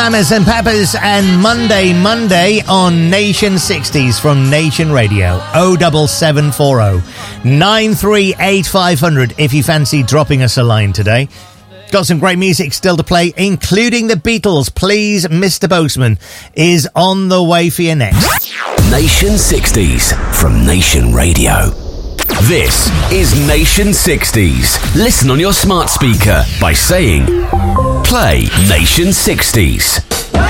Mamas and Papas and Monday on Nation 60s from Nation Radio. 07740 938 500 if you fancy dropping us a line today. Got some great music still to play, including the Beatles. Please, Mr. Boseman is on the way for you next. Nation 60s from Nation Radio. This is Nation 60s. Listen on your smart speaker by saying, play Nation 60s.